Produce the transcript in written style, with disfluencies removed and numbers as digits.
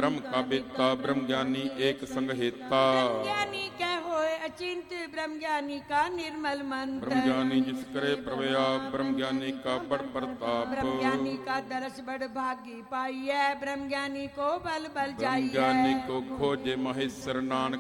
ब्रह्म का बेता ब्रह्म ज्ञानी एक संग हेता। ज्ञानी कह होए अचिंत ब्रह्म ज्ञानी का निर्मल मंत्र। ब्रह्म ज्ञानी जिस करे प्रवया ब्रह्म ज्ञानी का बड़ प्रताप। ब्रह्म ज्ञानी का दरस बड़ भागी पाई है ब्रह्म ज्ञानी को बल बल जाइए। ब्रह्म ज्ञानी को खोजे महेश्वर नानक